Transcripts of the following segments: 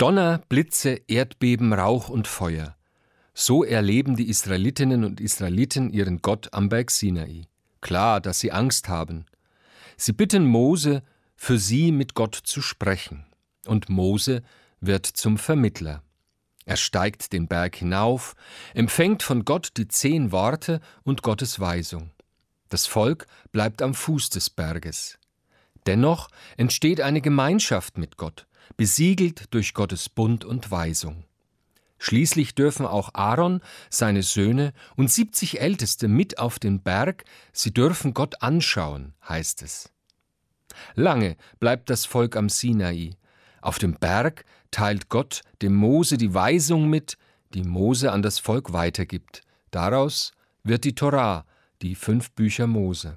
Donner, Blitze, Erdbeben, Rauch und Feuer. So erleben die Israelitinnen und Israeliten ihren Gott am Berg Sinai. Klar, dass sie Angst haben. Sie bitten Mose, für sie mit Gott zu sprechen. Und Mose wird zum Vermittler. Er steigt den Berg hinauf, empfängt von Gott die 10 Worte und Gottes Weisung. Das Volk bleibt am Fuß des Berges. Dennoch entsteht eine Gemeinschaft mit Gott, besiegelt durch Gottes Bund und Weisung. Schließlich dürfen auch Aaron, seine Söhne und 70 Älteste mit auf den Berg, sie dürfen Gott anschauen, heißt es. Lange bleibt das Volk am Sinai. Auf dem Berg teilt Gott dem Mose die Weisung mit, die Mose an das Volk weitergibt. Daraus wird die Torah, die 5 Bücher Mose.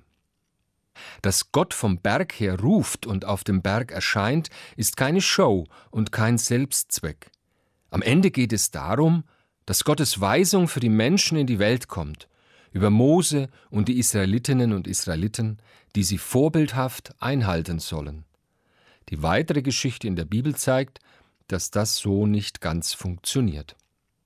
Dass Gott vom Berg her ruft und auf dem Berg erscheint, ist keine Show und kein Selbstzweck. Am Ende geht es darum, dass Gottes Weisung für die Menschen in die Welt kommt, über Mose und die Israelitinnen und Israeliten, die sie vorbildhaft einhalten sollen. Die weitere Geschichte in der Bibel zeigt, dass das so nicht ganz funktioniert.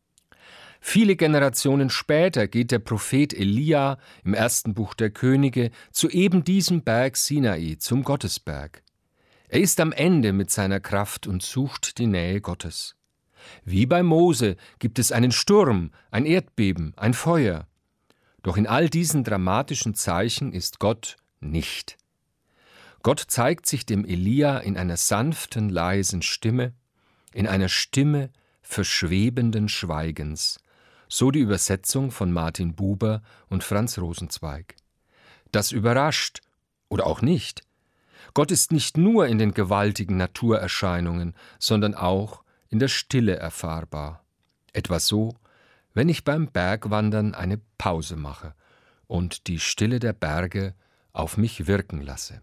Viele Generationen später geht der Prophet Elia im 1. Buch der Könige zu eben diesem Berg Sinai, zum Gottesberg. Er ist am Ende mit seiner Kraft und sucht die Nähe Gottes. Wie bei Mose gibt es einen Sturm, ein Erdbeben, ein Feuer. Doch in all diesen dramatischen Zeichen ist Gott nicht. Gott zeigt sich dem Elia in einer sanften, leisen Stimme, in einer Stimme verschwebenden Schweigens, so die Übersetzung von Martin Buber und Franz Rosenzweig. Das überrascht oder auch nicht. Gott ist nicht nur in den gewaltigen Naturerscheinungen, sondern auch in der Stille erfahrbar. Etwa so, wenn ich beim Bergwandern eine Pause mache und die Stille der Berge auf mich wirken lasse.